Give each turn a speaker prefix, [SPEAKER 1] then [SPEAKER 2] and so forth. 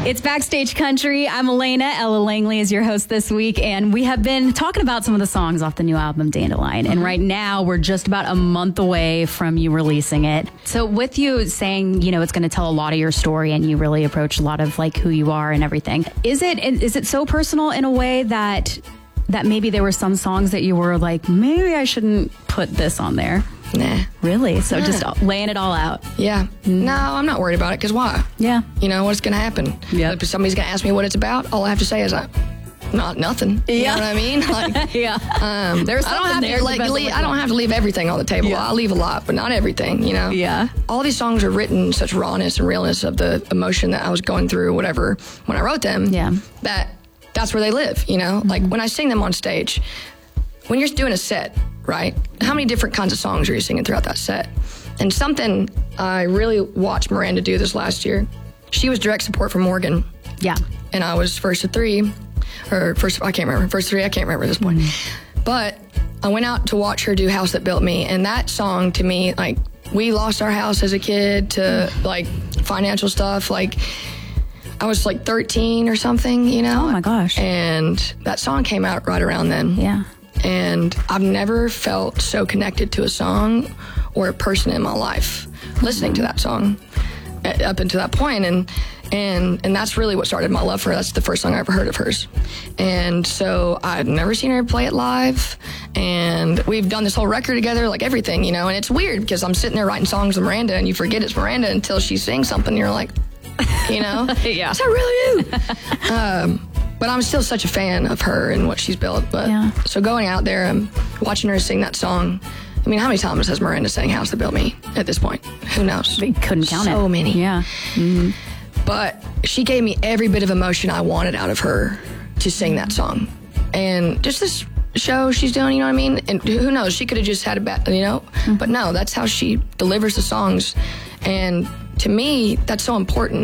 [SPEAKER 1] It's Backstage Country. I'm Elena. Ella Langley is your host this week, and we have been talking about some of the songs off the new album, Dandelion. And right now, we're just about a month away from you releasing it. So with you saying, you know, it's going to tell a lot of your story and you really approach a lot of like who you are and everything. Is it so personal in a way that maybe there were some songs that you were like, maybe I shouldn't put this on there?
[SPEAKER 2] Nah.
[SPEAKER 1] Really? So just laying it all out.
[SPEAKER 2] Yeah. No, I'm not worried about it, because why?
[SPEAKER 1] Yeah.
[SPEAKER 2] You know, what's going to happen?
[SPEAKER 1] Yeah.
[SPEAKER 2] If somebody's going to ask me what it's about, all I have to say is not nothing. You know what I mean? Like,
[SPEAKER 1] Yeah. There's
[SPEAKER 2] I don't have to leave everything on the table.
[SPEAKER 1] Yeah.
[SPEAKER 2] I leave a lot, but not everything, you know?
[SPEAKER 1] Yeah.
[SPEAKER 2] All these songs are written in such rawness and realness of the emotion that I was going through, whatever, when I wrote them.
[SPEAKER 1] Yeah.
[SPEAKER 2] That's where they live, you know? Like, when I sing them on stage, when you're doing a set, right? How many different kinds of songs are you singing throughout that set? And something I really watched Miranda do this last year, she was direct support for Morgan.
[SPEAKER 1] Yeah.
[SPEAKER 2] And I was first of three, or first, I can't remember. First three, I can't remember at this point. But I went out to watch her do House That Built Me. And that song to me, like, we lost our house as a kid to, like, financial stuff. Like, I was like 13 or something, you know?
[SPEAKER 1] Oh my gosh.
[SPEAKER 2] And that song came out right around then.
[SPEAKER 1] Yeah.
[SPEAKER 2] And I've never felt so connected to a song or a person in my life listening to that song up until that point. And that's really what started my love for her. That's the first song I ever heard of hers. And so I'd never seen her play it live. And we've done this whole record together, like everything, you know? And it's weird because I'm sitting there writing songs with Miranda and you forget it's Miranda until she sings something and you're like, you know?
[SPEAKER 1] Yeah.
[SPEAKER 2] Is that really you? But I'm still such a fan of her and what she's built. But
[SPEAKER 1] Yeah.
[SPEAKER 2] So going out there and watching her sing that song, I mean, how many times has Miranda sang House That Built Me at this point? Who knows?
[SPEAKER 1] They couldn't count it.
[SPEAKER 2] So many.
[SPEAKER 1] Yeah. Mm-hmm.
[SPEAKER 2] But she gave me every bit of emotion I wanted out of her to sing that song. And just this show she's doing, you know what I mean? And who knows? She could have just had a bad, you know? But no, that's how she delivers the songs. And to me, that's so important.